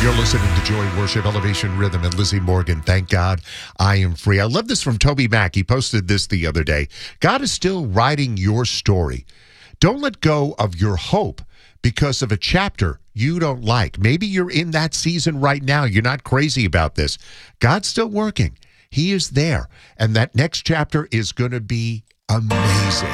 You're listening to Joy Worship, Elevation Rhythm, and Lizzie Morgan. Thank God I am free. I love this from Toby Mack. He posted this the other day. God is still writing your story. Don't let go of your hope because of a chapter you don't like. Maybe you're in that season right now. You're not crazy about this. God's still working. He is there. And that next chapter is going to be amazing.